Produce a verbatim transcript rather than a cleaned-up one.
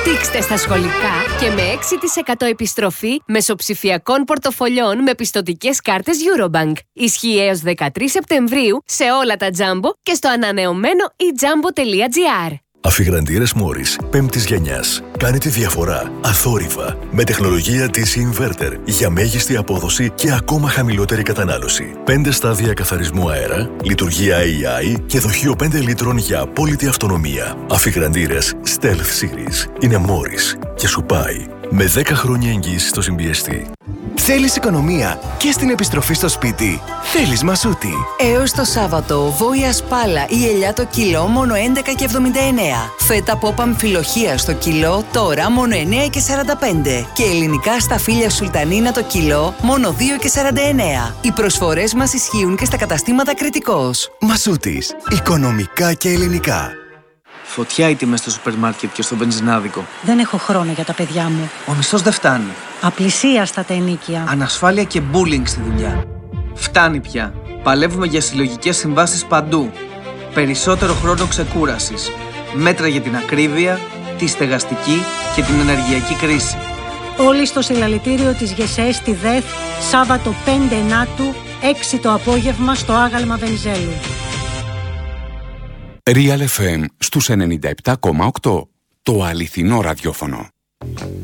Δείξτε στα σχολικά και με έξι τοις εκατό επιστροφή μεσοψηφιακών πορτοφολιών με πιστωτικές κάρτες Eurobank. Ισχύει έως δεκατρείς Σεπτεμβρίου σε όλα τα Jumbo και στο ανανεωμένο e jumbo τελεία gr. Αφιγραντήρες Morris πέμπτης γενιάς. Κάνει τη διαφορά αθόρυβα με τεχνολογία ντι σι Inverter για μέγιστη απόδοση και ακόμα χαμηλότερη κατανάλωση. πέντε στάδια καθαρισμού αέρα, λειτουργία έι άι και δοχείο πέντε λίτρων για απόλυτη αυτονομία. Αφιγραντήρες Stealth Series είναι Morris και σου πάει με δέκα χρόνια εγγύηση στο συμπιεστή. Θέλεις οικονομία και στην επιστροφή στο σπίτι? Θέλεις Μασούτη. Έως το Σάββατο, βόηα σπάλα ή ελιά το κιλό μόνο έντεκα και εβδομήντα εννέα. Φέτα πόπ αμφιλοχεία στο κιλό τώρα μόνο εννέα και σαράντα πέντε. Και ελληνικά σταφύλια σουλτανίνα το κιλό μόνο δύο και σαράντα εννέα. Οι προσφορές μας ισχύουν και στα καταστήματα Κρητικός. Μασούτης. Οικονομικά και ελληνικά. Φωτιά οι τιμές στο σούπερ μάρκετ και στο βενζινάδικο. Δεν έχω χρόνο για τα παιδιά μου. Ο μισθός δεν φτάνει. Απλησίαστα τα ενοίκια. Ανασφάλεια και bullying στη δουλειά. Φτάνει πια. Παλεύουμε για συλλογικές συμβάσεις παντού. Περισσότερο χρόνο ξεκούρασης. Μέτρα για την ακρίβεια, τη στεγαστική και την ενεργειακή κρίση. Όλοι στο συλλαλητήριο της ΓΕΣΕ στη ΔΕΘ, Σάββατο πέντε Ενάτου, έξι το απόγευμα στο άγαλμα Βενιζέλου. Real εφ εμ στους ενενήντα επτά κόμμα οκτώ. Το αληθινό ραδιόφωνο.